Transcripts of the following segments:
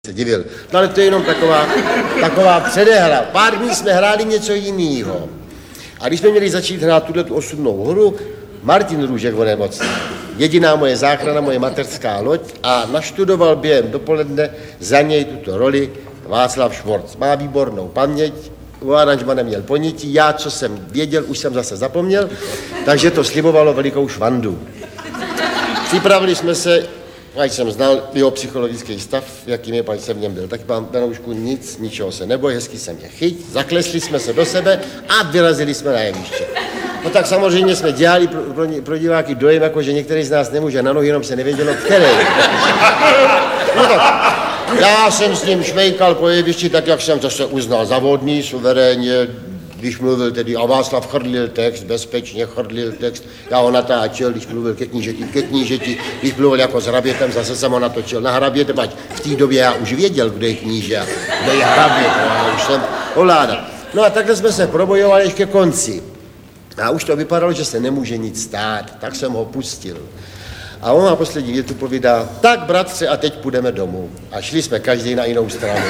se divil. No ale to je jenom taková předehra. Pár dní jsme hráli něco jiného. A když jsme měli začít hrát tu osudnou hru, Martin Růžek onemocněl. Jediná moje záchrana, moje mateřská loď a naštudoval během dopoledne za něj tuto roli Václav Švorc. Má výbornou paměť, o aranžmanem měl ponětí, já, co jsem věděl, už jsem zase zapomněl, takže to slibovalo velikou švandu. Připravili jsme se, ať jsem znal jeho psychologický stav, jakým je, pač jsem v něm byl. Tak pán Benoušku, ničeho se neboj, hezky se mě chyť, zaklesli jsme se do sebe a vyrazili jsme na jeviště. No tak samozřejmě jsme dělali pro diváky dojem, jako že některý z nás nemůže na nohy, jenom se nevědělo, který. No tak, já jsem s ním šmejkal po jevišti, tak jak jsem zase uznal za vodný, suverénně, když mluvil tedy, a Václav chrlil text, bezpečně chrlil text, já ho natáčel, když mluvil ke knížeti, když mluvil jako s hrabětem, zase jsem ho natočil na hraběte, ať v té době já už věděl, kdo je kníže a kdo je hrabět, já už jsem ovládal. No a takhle jsme se probojovali ještě ke konci. A už to vypadalo, že se nemůže nic stát, tak jsem ho pustil. A on na poslední větu povídá, tak bratře, a teď půjdeme domů. A šli jsme každý na jinou stranu.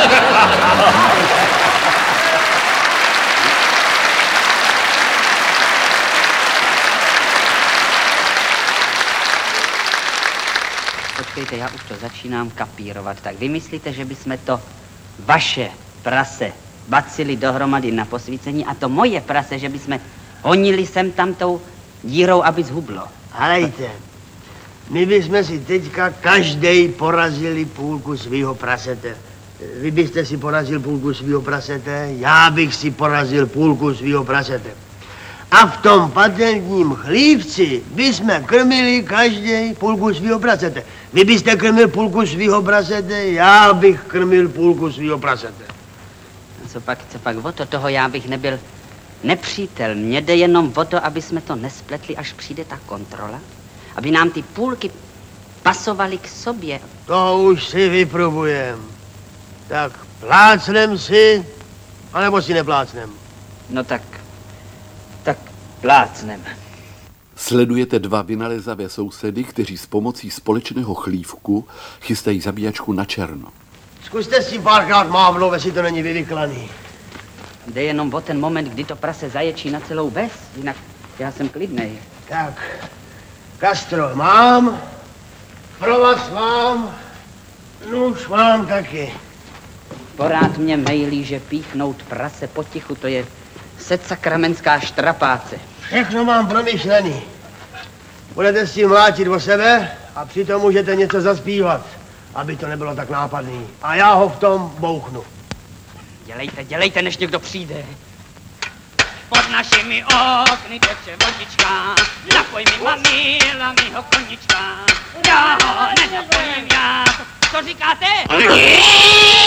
Počkejte, já už to začínám kapírovat. Tak vy myslíte, že bychom to vaše prase bacili dohromady na posvícení a to moje prase, že bychom honili sem tam tou dírou, aby zhublo. Halejte, my bychom si teďka každej porazili půlku svýho prasete. Vy byste si porazil půlku svýho prasete, já bych si porazil půlku svýho prasete. A v tom patentním chlívci bychom krmili každej půlku svýho prasete. Vy byste krmil půlku svýho prasete, já bych krmil půlku svýho prasete. Co pak o to, toho já bych nebyl nepřítel. Mně jde jenom o to, aby jsme to nespletli, až přijde ta kontrola. Aby nám ty půlky pasovaly k sobě. To už si vyprobujem. Tak plácnem si, anebo si neplácnem. No tak plácnem. Sledujete dva vynalézavé sousedy, kteří s pomocí společného chlívku chystají zabíjačku na černo. Zkuste si párkrát mávnout, jestli to není vyvyklaný. Jde jenom o ten moment, kdy to prase zaječí na celou ves, jinak já jsem klidnej. Tak, kastro mám, provaz mám, nůž mám taky. Porád mě mejlí, že píchnout prase potichu, to je sedsakramenská štrapáce. Všechno mám promyšlený. Budete s tím mlátit o sebe a přitom můžete něco zaspívat, aby to nebylo tak nápadný. A já ho v tom bouchnu. Dělejte, než někdo přijde. Pod našimi okny teče vodička, napoj mi mamila mýho konička. Já ho nenapojím, já. Co říkáte?